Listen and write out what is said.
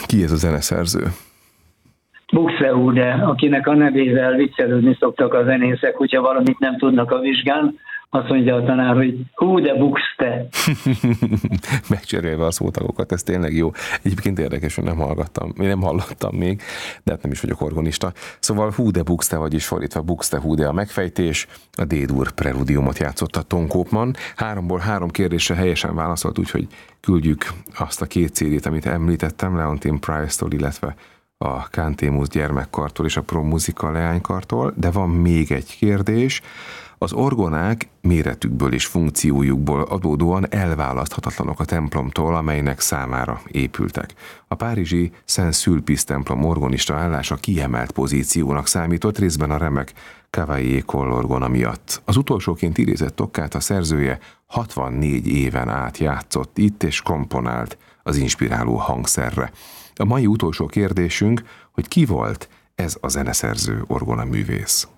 Ki ez a zeneszerző? Buxtehude, akinek a nevével viccelődni szoktak a zenészek, hogyha valamit nem tudnak a vizsgán, azt mondja a tanár, hogy hú, de Buxte. Megcserélve a szótagokat, ez tényleg jó. Egyébként érdekes, hogy nem hallottam még, de hát nem is vagyok orgonista. Szóval hú, de Buxte, vagyis fordítva Buxtehude a megfejtés. A D-dur preludiumot játszotta Ton Koopman. 3-ból 3 kérdésre helyesen válaszolt, úgyhogy küldjük azt a 2 CD-t, amit említettem, Leontyne Price-tól, illetve a Cantemus gyermekkartól és a Pro Musica leánykartól, de van még egy kérdés. Az orgonák méretükből és funkciójukból adódóan elválaszthatatlanok a templomtól, amelynek számára épültek. A párizsi Saint-Sulpice templom orgonista állása kiemelt pozíciónak számított, részben a remek Cavalier kollorgona miatt. Az utolsóként idézett okkát a szerzője 64 éven át játszott itt és komponált az inspiráló hangszerre. A mai utolsó kérdésünk, hogy ki volt ez a zeneszerző orgonaművész?